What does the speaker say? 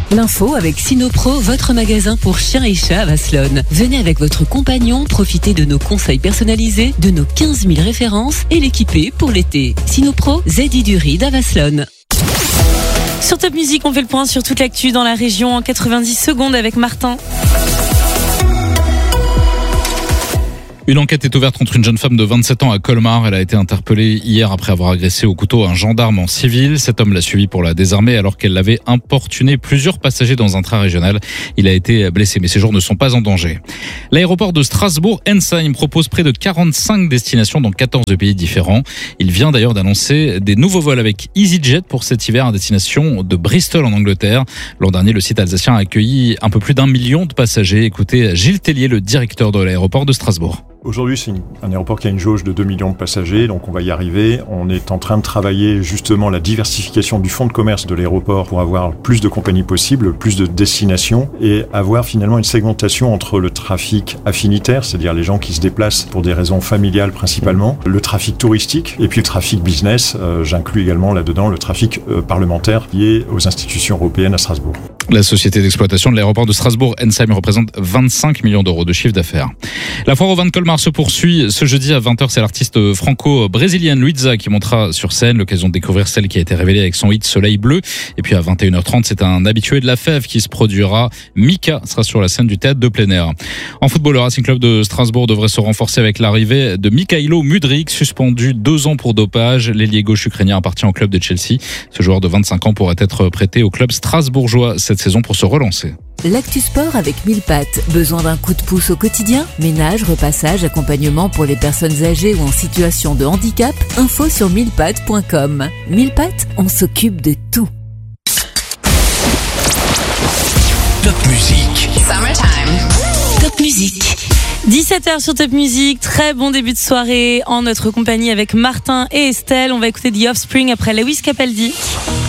L'info avec Sinopro, votre magasin pour chiens et chats à Vasselonne. Venez avec votre compagnon, profitez de nos conseils personnalisés, de nos 15 000 références et l'équiper pour l'été. Sinopro, Zedi du Ride à Vasselonne. Sur Top Music, on fait le point sur toute l'actu dans la région en 90 secondes avec Martin. Une enquête est ouverte contre une jeune femme de 27 ans à Colmar. Elle a été interpellée hier après avoir agressé au couteau un gendarme en civil. Cet homme l'a suivi pour la désarmer alors qu'elle l'avait importuné plusieurs passagers dans un train régional. Il a été blessé, mais ses jours ne sont pas en danger. L'aéroport de Strasbourg-Ensheim propose près de 45 destinations dans 14 pays différents. Il vient d'ailleurs d'annoncer des nouveaux vols avec EasyJet pour cet hiver à destination de Bristol en Angleterre. L'an dernier, le site alsacien a accueilli un peu plus d'1 million de passagers. Écoutez Gilles Tellier, le directeur de l'aéroport de Strasbourg. Aujourd'hui, c'est un aéroport qui a une jauge de 2 millions de passagers, donc on va y arriver. On est en train de travailler justement la diversification du fonds de commerce de l'aéroport pour avoir plus de compagnies possibles, plus de destinations et avoir finalement une segmentation entre le trafic affinitaire, c'est-à-dire les gens qui se déplacent pour des raisons familiales principalement, le trafic touristique et puis le trafic business. J'inclus également là-dedans le trafic parlementaire lié aux institutions européennes à Strasbourg. La société d'exploitation de l'aéroport de Strasbourg-Ensheim représente 25 millions d'euros de chiffre d'affaires. La foire au vin de Colmar se poursuit ce jeudi à 20h. C'est l'artiste franco-brésilienne Luiza qui montera sur scène. L'occasion de découvrir celle qui a été révélée avec son hit Soleil Bleu. Et puis à 21h30, c'est un habitué de la fève qui se produira. Mika sera sur la scène du théâtre de plein air. En football, le Racing Club de Strasbourg devrait se renforcer avec l'arrivée de Mikhailo Mudryk, suspendu 2 ans pour dopage. L'ailier gauche ukrainien appartient au club de Chelsea. Ce joueur de 25 ans pourrait être prêté au club strasbourgeois cette saison pour se relancer. L'actu sport avec 1000 pattes. Besoin d'un coup de pouce au quotidien? Ménage, repassage, accompagnement pour les personnes âgées ou en situation de handicap? Info sur 1000pattes.com. 1000 pattes, on s'occupe de tout. Top Music. Summertime. Top Music. 17h sur Top Music, très bon début de soirée en notre compagnie avec Martin et Estelle. On va écouter The Offspring après Lewis Capaldi.